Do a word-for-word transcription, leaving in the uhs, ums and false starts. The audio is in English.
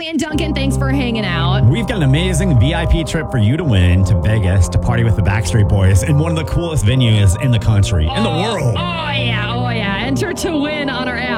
Carrie and Duncan, thanks for hanging out. We've got an amazing V I P trip for you to win to Vegas to party with the Backstreet Boys in one of the coolest venues in the country, in the world. Oh, yeah. Oh, yeah. Enter to win on our app.